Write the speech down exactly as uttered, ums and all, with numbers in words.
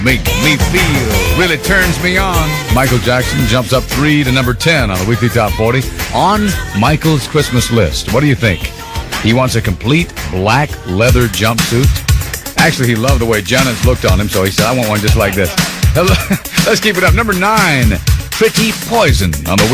Make me feel really turns me on. Michael Jackson jumps up three to number ten on the weekly top forty on Michael's Christmas list. What do you think? He wants a complete black leather jumpsuit. Actually, he loved the way Janet looked on him, so he said, I want one just like this. Let's keep it up. Number nine, Pretty Poison on the